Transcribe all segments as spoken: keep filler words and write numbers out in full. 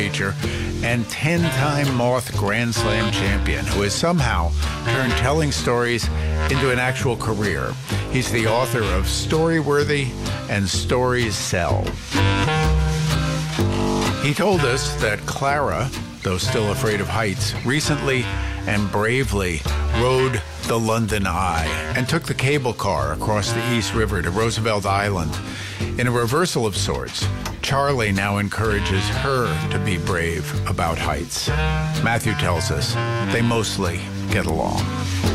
teacher and ten-time Moth Grand Slam champion who has somehow turned telling stories into an actual career. He's the author of Storyworthy and Stories Sell. He told us that Clara, though still afraid of heights, recently and bravely rode the London Eye and took the cable car across the East River to Roosevelt Island. In a reversal of sorts, Charlie now encourages her to be brave about heights. Matthew tells us they mostly get along.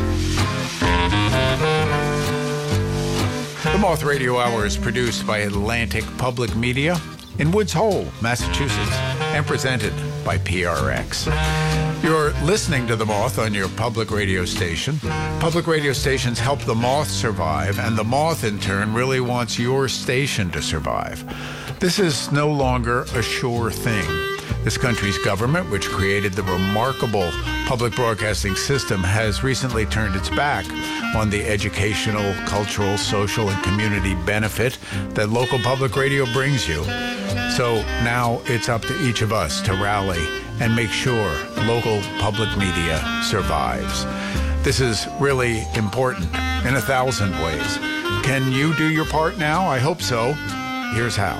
The Moth Radio Hour is produced by Atlantic Public Media in Woods Hole, Massachusetts, and presented by P R X. You're listening to The Moth on your public radio station. Public radio stations help the Moth survive, and the Moth, in turn, really wants your station to survive. This is no longer a sure thing. This country's government, which created the remarkable public broadcasting system, has recently turned its back on the educational, cultural, social, and community benefit that local public radio brings you. So now it's up to each of us to rally and make sure local public media survives. This is really important in a thousand ways. Can you do your part now? I hope so. Here's how.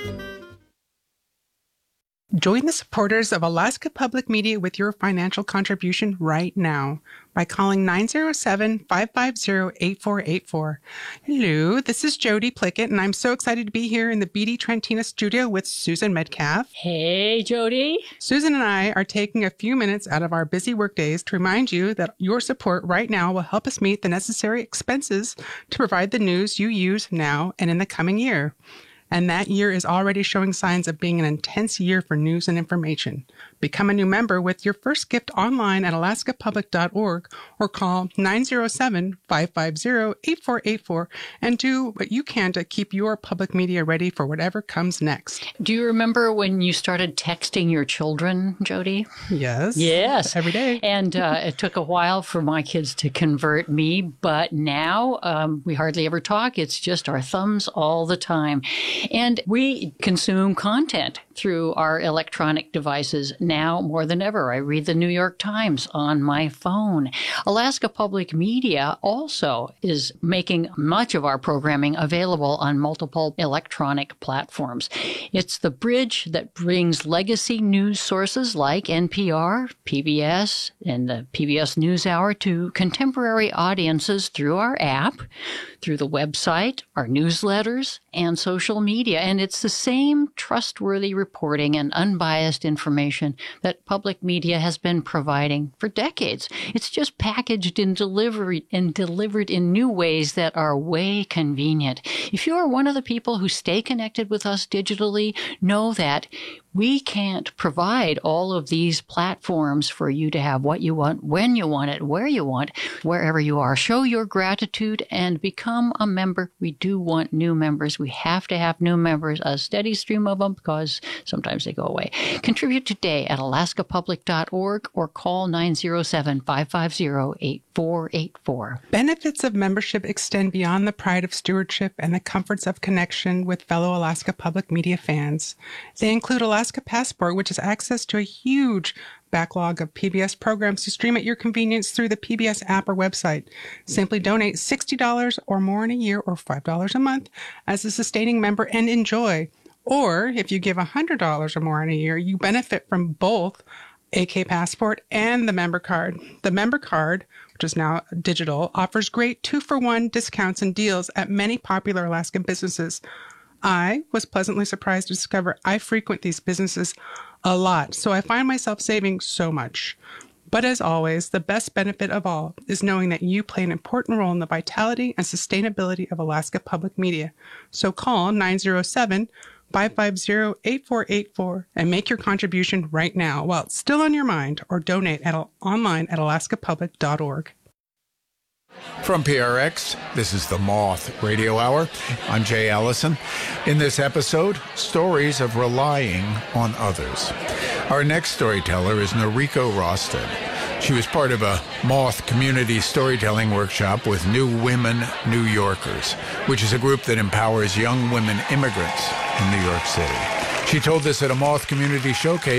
Join the supporters of Alaska Public Media with your financial contribution right now by calling nine zero seven, five five zero, eight four eight four. Hello, this is Jody Plickett, and I'm so excited to be here in the B D Trentina studio with Susan Metcalf. Hey, Jody. Susan and I are taking a few minutes out of our busy workdays to remind you that your support right now will help us meet the necessary expenses to provide the news you use now and in the coming year. And that year is already showing signs of being an intense year for news and information. Become a new member with your first gift online at alaska public dot org or call nine zero seven, five five zero, eight four eight four and do what you can to keep your public media ready for whatever comes next. Do you remember when you started texting your children, Jody? Yes. Yes. Every day. And uh, it took a while for my kids to convert me, but now um, we hardly ever talk. It's just our thumbs all the time. And we consume content through our electronic devices now more than ever. I read the New York Times on my phone. Alaska Public Media also is making much of our programming available on multiple electronic platforms. It's the bridge that brings legacy news sources like N P R, P B S, and the P B S NewsHour to contemporary audiences through our app, through the website, our newsletters, and social media. And it's the same trustworthy reporting and unbiased information that public media has been providing for decades. It's just packaged and delivered and delivered in new ways that are way convenient. If you are one of the people who stay connected with us digitally, know that we can't provide all of these platforms for you to have what you want, when you want it, where you want, wherever you are. Show your gratitude and become a member. We do want new members. We have to have new members, a steady stream of them, because sometimes they go away. Contribute today at alaska public dot org or call nine zero seven, five five zero, eight four eight four. Benefits of membership extend beyond the pride of stewardship and the comforts of connection with fellow Alaska Public Media fans. They include Alaska Passport, which is access to a huge backlog of P B S programs to stream at your convenience through the P B S app or website. Simply donate sixty dollars or more in a year or five dollars a month as a sustaining member and enjoy. Or if you give one hundred dollars or more in a year, you benefit from both A K Passport and the member card. The member card, which is now digital, offers great two-for-one discounts and deals at many popular Alaskan businesses. I was pleasantly surprised to discover I frequent these businesses a lot, so I find myself saving so much. But as always, the best benefit of all is knowing that you play an important role in the vitality and sustainability of Alaska Public Media. So call nine zero seven, five five zero, eight four eight four and make your contribution right now while it's still on your mind, or donate at, online at alaska public dot org. From P R X, this is the Moth Radio Hour. I'm Jay Allison. In this episode, stories of relying on others. Our next storyteller is Noriko Rosted. She was part of a Moth community storytelling workshop with New Women New Yorkers, which is a group that empowers young women immigrants in New York City. She told us at a Moth community showcase